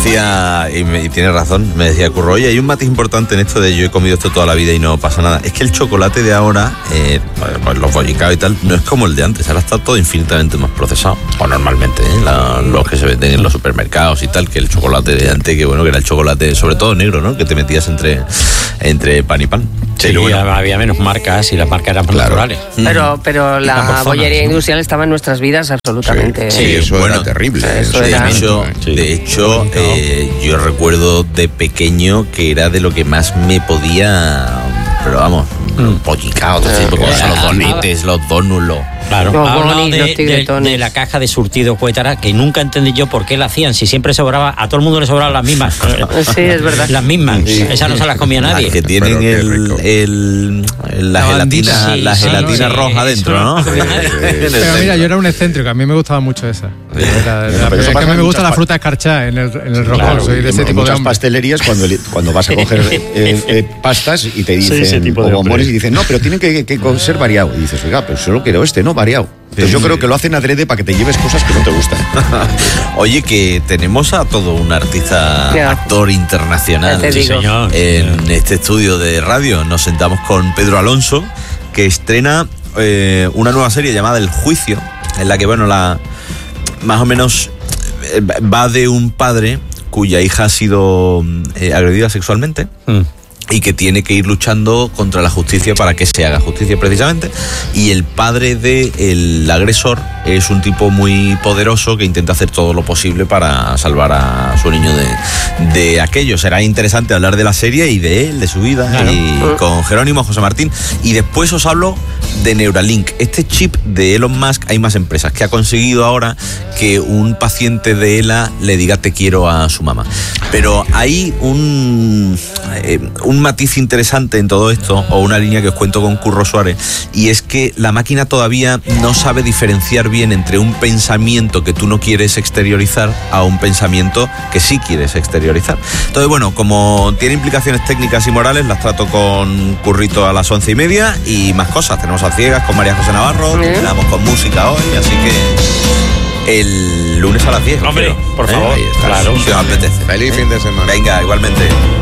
decía, y tiene razón, me decía Curro, oye, hay un matiz importante en esto de yo he comido esto toda la vida y no pasa nada. Es que el chocolate de ahora, pues los bollicaos y tal, no es como el de antes, ahora está todo infinitamente más procesado. O normalmente, los que se venden en los supermercados y tal, que el chocolate de antes, que bueno, que era el chocolate, sobre todo negro, ¿no? Que te metías entre pan y pan. Sí, bueno, había menos marcas y las marcas eran naturales. Pero la bollería industrial estaba en nuestras vidas absolutamente. Sí, eso era terrible. De hecho, yo recuerdo de pequeño que era de lo que más me podía, pero vamos, pollicaos, los donetes, los donuts, Claro, hablado de la caja de surtido Cuétara, que nunca entendí yo por qué la hacían, si siempre sobraba, a todo el mundo le sobraban las mismas. Sí, es verdad. Las mismas, esas no se las comía nadie. Las que tienen la gelatina roja dentro, ¿no? Pero mira, yo era un excéntrico, a mí me gustaba mucho esa. Es que a mí me gusta la fruta escarchada en el rocón, soy de ese tipo de muchas pastelerías cuando vas a coger pastas y te dicen, o bombones, y dicen, no, pero tienen que ser variado. Y dices, oiga, pero solo quiero no variado. Entonces yo creo que lo hacen adrede para que te lleves cosas que no te gustan. Oye, que tenemos a todo un artista, actor internacional en este estudio de radio. Nos sentamos con Pedro Alonso, que estrena una nueva serie llamada El Juicio, en la que, bueno, más o menos va de un padre cuya hija ha sido agredida sexualmente. Y que tiene que ir luchando contra la justicia para que se haga justicia precisamente. Y el padre del agresor es un tipo muy poderoso que intenta hacer todo lo posible para salvar a su niño de aquello. Será interesante hablar de la serie y de él, de su vida, y con Jerónimo, José Martín. Y después os hablo de Neuralink, este chip de Elon Musk. Hay más empresas que ha conseguido ahora que un paciente de ELA le diga te quiero a su mamá. Pero hay un matiz interesante en todo esto, o una línea que os cuento con Curro Suárez, y es que la máquina todavía no sabe diferenciar bien entre un pensamiento que tú no quieres exteriorizar a un pensamiento que sí quieres exteriorizar. Entonces, bueno, como tiene implicaciones técnicas y morales, las trato con Currito a las 11:30 y más cosas. Tenemos a Ciegas con María José Navarro, terminamos con música hoy, así que el lunes a las 10. Hombre, por favor. Ahí está, claro. Si os apetece. Feliz fin de semana. Venga, igualmente.